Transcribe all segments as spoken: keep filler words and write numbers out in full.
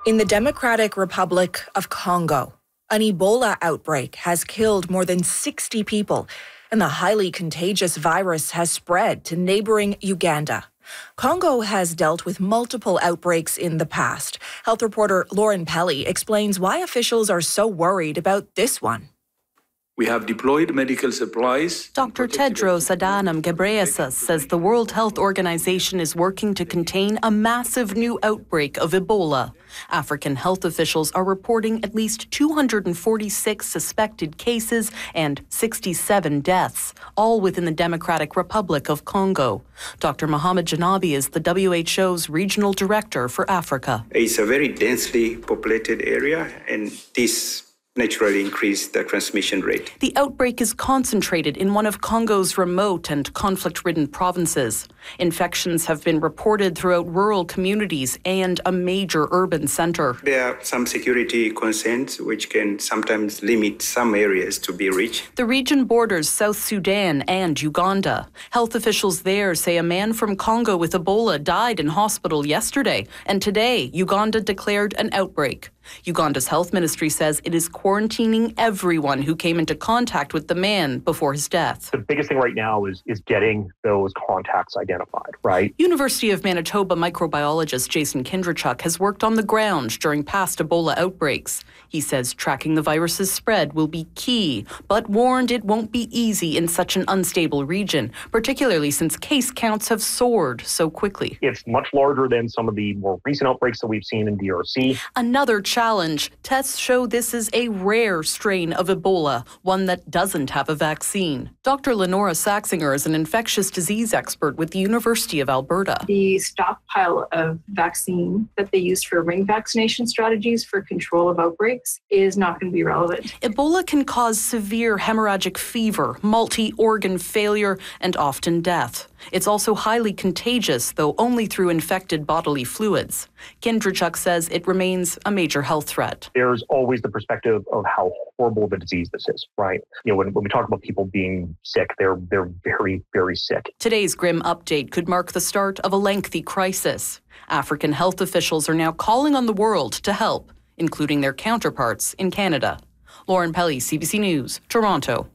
In the Democratic Republic of Congo, an Ebola outbreak has killed more than sixty people, and the highly contagious virus has spread to neighboring Uganda. Congo has dealt with multiple outbreaks in the past. Health reporter Lauren Pelly explains why officials are so worried about this one. We have deployed medical supplies. Doctor Tedros Adhanom Ghebreyesus says the World Health Organization is working to contain a massive new outbreak of Ebola. African health officials are reporting at least two hundred forty-six suspected cases and sixty-seven deaths, all within the Democratic Republic of Congo. Doctor Mohamed Janabi is the W H O's regional director for Africa. It's a very densely populated area, and this naturally increase the transmission rate. The outbreak is concentrated in one of Congo's remote and conflict-ridden provinces. Infections have been reported throughout rural communities and a major urban center. There are some security concerns which can sometimes limit some areas to be reached. The region borders South Sudan and Uganda. Health officials there say a man from Congo with Ebola died in hospital yesterday, and today Uganda declared an outbreak. Uganda's health ministry says it is quarantining everyone who came into contact with the man before his death. The biggest thing right now is, is getting those contacts identified, right? University of Manitoba microbiologist Jason Kindrachuk has worked on the ground during past Ebola outbreaks. He says tracking the virus's spread will be key, but warned it won't be easy in such an unstable region, particularly since case counts have soared so quickly. It's much larger than some of the more recent outbreaks that we've seen in D R C. Another challenge. Tests show this is a rare strain of Ebola, one that doesn't have a vaccine. Doctor Lenora Saxinger is an infectious disease expert with the University of Alberta. The stockpile of vaccine that they use for ring vaccination strategies for control of outbreaks is not going to be relevant. Ebola can cause severe hemorrhagic fever, multi-organ failure, and often death. It's also highly contagious, though only through infected bodily fluids. Kindrachuk says it remains a major health threat. There's always the perspective of how horrible the disease this is, right? You know, when, when we talk about people being sick, they're they're very, very sick. Today's grim update could mark the start of a lengthy crisis. African health officials are now calling on the world to help, including their counterparts in Canada. Lauren Pelly, C B C News, Toronto.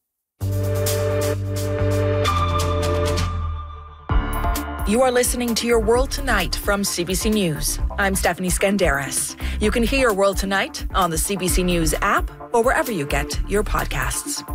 You are listening to Your World Tonight from C B C News. I'm Stephanie Skandaris. You can hear World Tonight on the C B C News app or wherever you get your podcasts.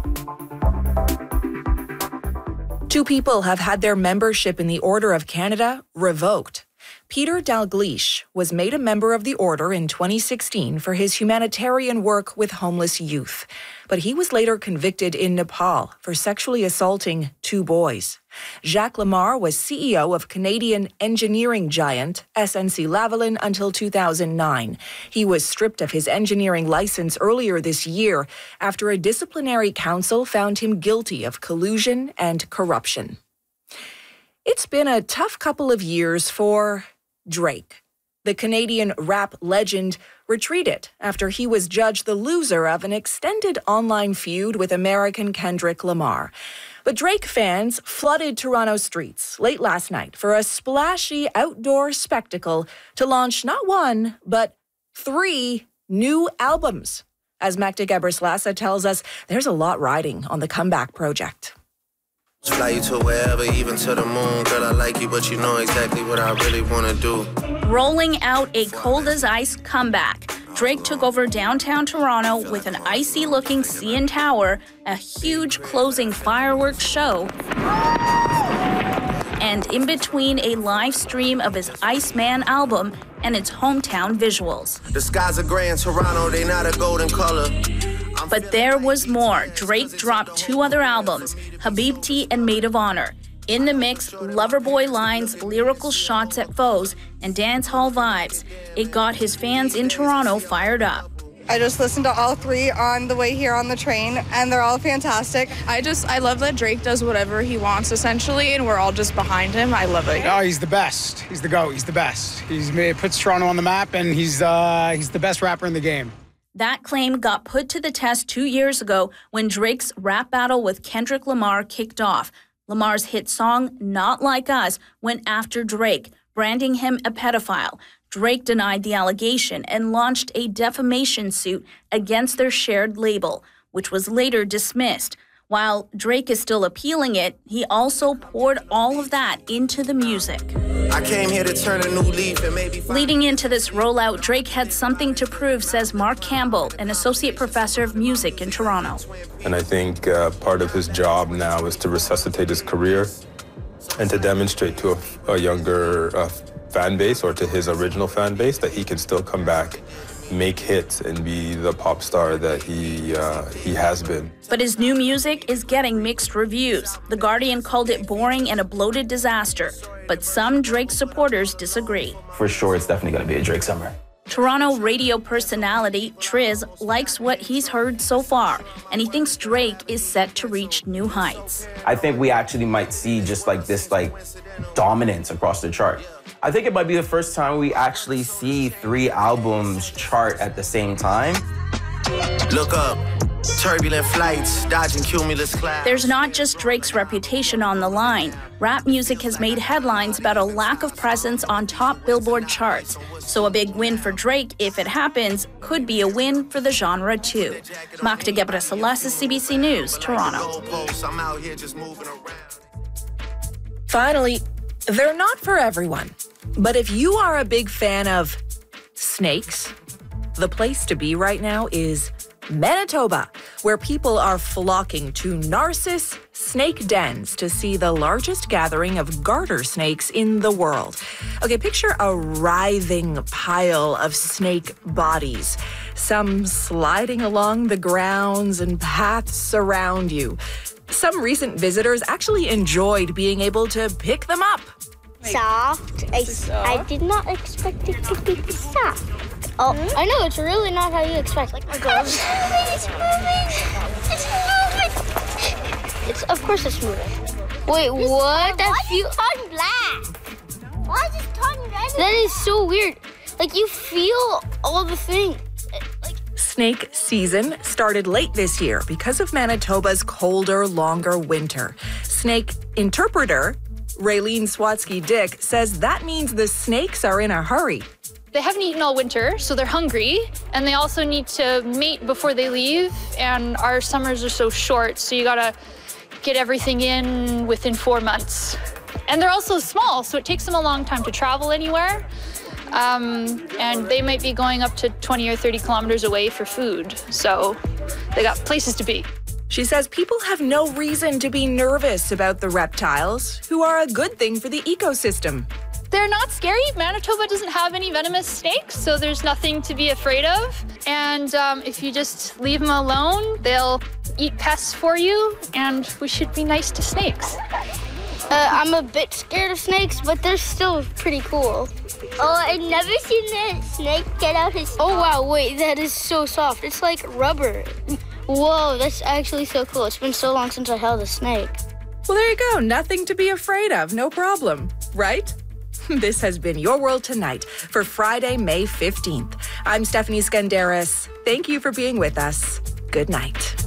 Two people have had their membership in the Order of Canada revoked. Peter Dalgleish was made a member of the Order in twenty sixteen for his humanitarian work with homeless youth, but he was later convicted in Nepal for sexually assaulting two boys. Jacques Lamar was C E O of Canadian engineering giant S N C Lavalin until two thousand nine. He was stripped of his engineering license earlier this year after a disciplinary council found him guilty of collusion and corruption. It's been a tough couple of years for Drake. The Canadian rap legend retreated after he was judged the loser of an extended online feud with American Kendrick Lamar. But Drake fans flooded Toronto streets late last night for a splashy outdoor spectacle to launch not one, but three new albums. As Magda Gebrselassie tells us, there's a lot riding on the comeback project. Fly you to wherever, even to the moon. Girl, I like you, but you know exactly what I really want to do. Rolling out a cold as ice comeback, Drake took over downtown Toronto with an icy-looking C N Tower, a huge closing fireworks show, and in between a live stream of his Iceman album and its hometown visuals. The skies are gray in Toronto, they not a golden color. But there was more. Drake dropped two other albums, Habibti and Maid of Honor. In the mix, Loverboy lines, lyrical shots at foes, and dance hall vibes. It got his fans in Toronto fired up. I just listened to all three on the way here on the train, and they're all fantastic. I just, I love that Drake does whatever he wants, essentially, and we're all just behind him. I love it. Oh, he's the best. He's the GOAT. He's the best. He's he puts Toronto on the map, and he's uh, he's the best rapper in the game. That claim got put to the test two years ago when Drake's rap battle with Kendrick Lamar kicked off. Lamar's hit song, Not Like Us, went after Drake, branding him a pedophile. Drake denied the allegation and launched a defamation suit against their shared label, which was later dismissed. While Drake is still appealing it, he also poured all of that into the music. I came here to turn a new leaf and maybe... Leading into this rollout, Drake had something to prove, says Mark Campbell, an associate professor of music in Toronto. And I think uh, part of his job now is to resuscitate his career and to demonstrate to a, a younger uh, fan base, or to his original fan base, that he can still come back, make hits, and be the pop star that he uh, he has been. But his new music is getting mixed reviews. The Guardian called it boring and a bloated disaster, but some Drake supporters disagree. For sure, it's definitely going to be a Drake summer. Toronto radio personality Triz likes what he's heard so far, and he thinks Drake is set to reach new heights. I think we actually might see just like this like dominance across the chart. I think it might be the first time we actually see three albums chart at the same time. Look up, turbulent flights, dodging cumulus clouds. There's not just Drake's reputation on the line. Rap music has made headlines about a lack of presence on top Billboard charts. So a big win for Drake, if it happens, could be a win for the genre too. Magda Gebrselassie, C B C News, Toronto. Finally, they're not for everyone. But if you are a big fan of snakes, the place to be right now is Manitoba, where people are flocking to Narcissus snake dens to see the largest gathering of garter snakes in the world. Okay, picture a writhing pile of snake bodies, some sliding along the grounds and paths around you. Some recent visitors actually enjoyed being able to pick them up. Soft. I, I did not expect it to be soft. Oh, mm-hmm. I know, it's really not how you expect. Like, it's moving, it's moving, it's moving. It's, of course it's moving. Wait, what? what? That feels tongue black. Why is his tongue red? That is so weird. Like, you feel all the things. Like, snake season started late this year because of Manitoba's colder, longer winter. Snake interpreter Raylene Swatsky-Dick says that means the snakes are in a hurry. They haven't eaten all winter, so they're hungry, and they also need to mate before they leave, and our summers are so short, so you gotta get everything in within four months. And they're also small, so it takes them a long time to travel anywhere, um, and they might be going up to twenty or thirty kilometers away for food, so they got places to be. She says people have no reason to be nervous about the reptiles, who are a good thing for the ecosystem. They're not scary. Manitoba doesn't have any venomous snakes, so there's nothing to be afraid of. And um, if you just leave them alone, they'll eat pests for you, and we should be nice to snakes. Uh, I'm a bit scared of snakes, but they're still pretty cool. Oh, I've never seen a snake get out his... Oh, wow, wait, that is so soft. It's like rubber. Whoa, that's actually so cool. It's been so long since I held a snake. Well, there you go. Nothing to be afraid of. No problem, right? This has been Your World Tonight for Friday, May fifteenth. I'm Stephanie Skandaris. Thank you for being with us. Good night.